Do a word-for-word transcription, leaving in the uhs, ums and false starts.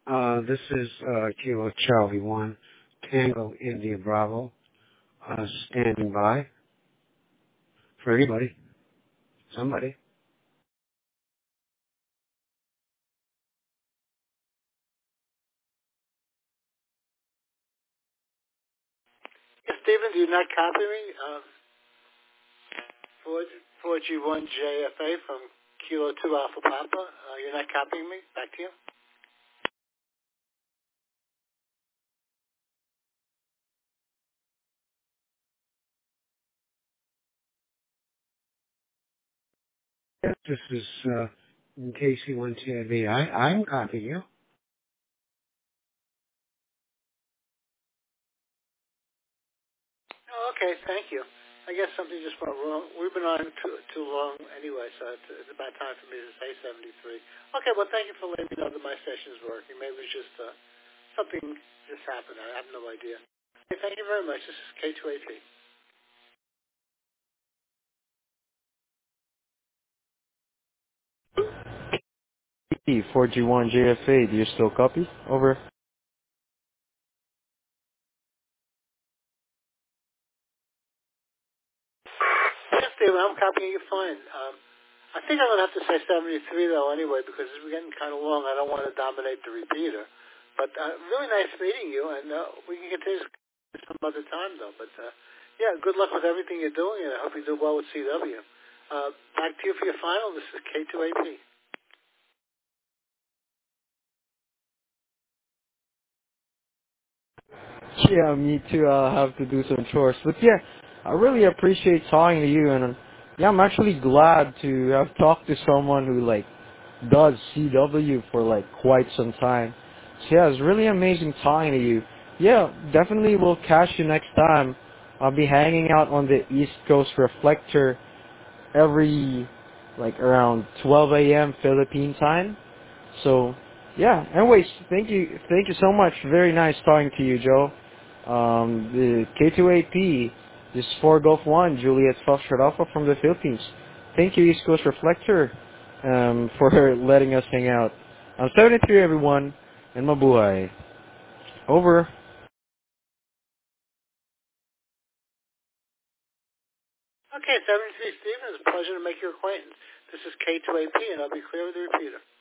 Uh, this is uh, Kilo Charlie One, Tango India Bravo, uh, standing by for anybody, somebody. Yes, Stephen, do you not copy me? Um, four G one J F A from Kilo two Alpha Papa. Uh, you're not copying me? Back to you. Yes, this is uh, K C one T V. I, I'm copying you. Oh, okay, thank you. I guess something just went wrong. We've been on too, too long anyway, so it's, it's about time for me to say seventy-three. Okay, well, thank you for letting me know that my session's working. Maybe it's just uh, something just happened. I have no idea. Okay, thank you very much. This is K two A P. four G one J F A, do you still copy? Over. Yes, David, I'm copying you fine. Um, I think I'm going to have to say seventy-three, though, anyway, because it's getting kind of long. I don't want to dominate the repeater. But uh, really nice meeting you, and uh, we can continue some other time, though. But, uh, yeah, good luck with everything you're doing, and I hope you do well with C W. Uh, back to you for your final. This is K two A P. Yeah, me too. I'll have to do some chores. But yeah, I really appreciate talking to you, and um, yeah, I'm actually glad to have talked to someone who like does C W for like quite some time. So yeah, it's really amazing talking to you. Yeah, definitely we'll catch you next time. I'll be hanging out on the East Coast Reflector every like around twelve a m Philippine time. So, yeah. Anyways, thank you, thank you so much. Very nice talking to you, Joe. Um, the K two A P, this is four Golf One, Juliet Foxtrot Alpha from the Philippines. Thank you, East Coast Reflector, um, for letting us hang out. I'm seventy-three, everyone, and mabuhay. Over. Okay, seventy-three, Stephen. It's a pleasure to make your acquaintance. This is K two A P, and I'll be clear with the repeater.